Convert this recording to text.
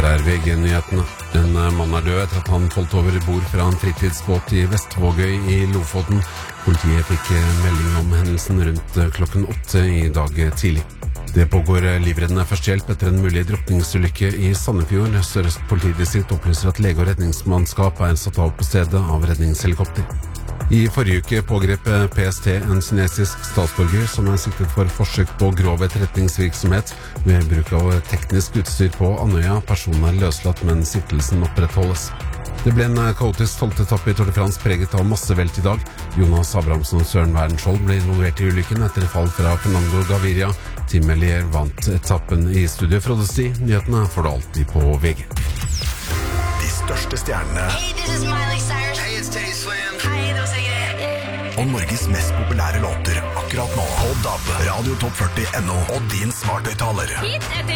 Her VG-nyhetene. En mann død etter at han falt over bord fra en fritidsbåt i Vestvågøy i Lofoten. Politiet fikk melding om hendelsen rundt klokken 8 i dag tidlig. Det pågår livreddende førstehjelp etter en mulig drukningsulykke i Sandefjord. Sør-Øst politidistrikt opplyser at lege- og redningsmannskap satt av på stedet av redningshelikopter. I forrige uke pågrep PST en kinesisk statsborger som siktet for forsøk på grov etterretningsvirksomhet ved bruk av teknisk utstyr på Andøya. Personen løslatt, men siktelsen opprettholdes. Det ble en kaotisk 12. etappe i Tour de France preget av massevelt i dag. Jonas Abrahamsen og Søren Wernskjold ble involvert i ulykken etter fall fra Fernando Gaviria. Tim Melier vant etappen. I studio Frode Sti. Nyhetene får du alltid på VG. De største stjernene. Hey, this is Miley Cyrus. Hey, it's Teddy Slim. Hei, det var Sigrid. Og Norges mest populære låter akkurat nå. På DAB, Radio Top 40 NO og din smarthøyttaler. Hit etter